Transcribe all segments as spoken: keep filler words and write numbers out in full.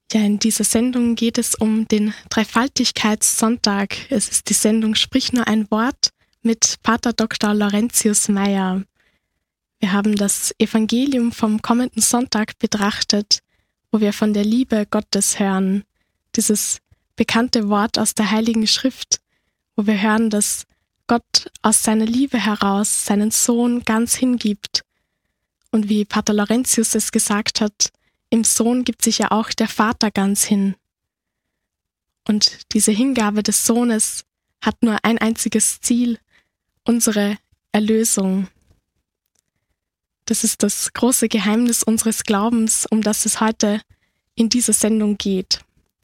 Ja, in dieser Sendung geht es um den Dreifaltigkeitssonntag. Es ist die Sendung Sprich nur ein Wort mit Pater Doktor Laurentius Meyer. Wir haben das Evangelium vom kommenden Sonntag betrachtet, wo wir von der Liebe Gottes hören. Dieses bekannte Wort aus der Heiligen Schrift, wo wir hören, dass Gott aus seiner Liebe heraus seinen Sohn ganz hingibt. Und wie Pater Laurentius es gesagt hat, im Sohn gibt sich ja auch der Vater ganz hin. Und diese Hingabe des Sohnes hat nur ein einziges Ziel, unsere Erlösung. Das ist das große Geheimnis unseres Glaubens, um das es heute in dieser Sendung geht.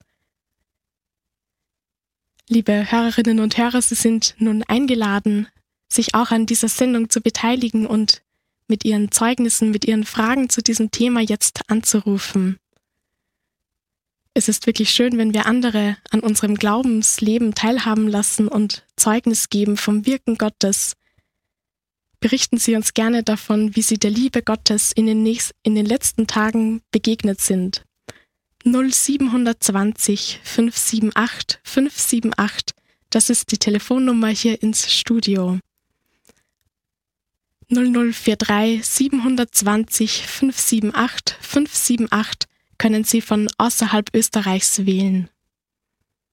Liebe Hörerinnen und Hörer, Sie sind nun eingeladen, sich auch an dieser Sendung zu beteiligen und mit Ihren Zeugnissen, mit Ihren Fragen zu diesem Thema jetzt anzurufen. Es ist wirklich schön, wenn wir andere an unserem Glaubensleben teilhaben lassen und Zeugnis geben vom Wirken Gottes. Berichten Sie uns gerne davon, wie Sie der Liebe Gottes in den, nächsten, in den letzten Tagen begegnet sind. null sieben zwei null fünf sieben acht fünf sieben acht, das ist die Telefonnummer hier ins Studio. null null vier drei sieben zwei null fünf sieben acht fünf sieben acht können Sie von außerhalb Österreichs wählen.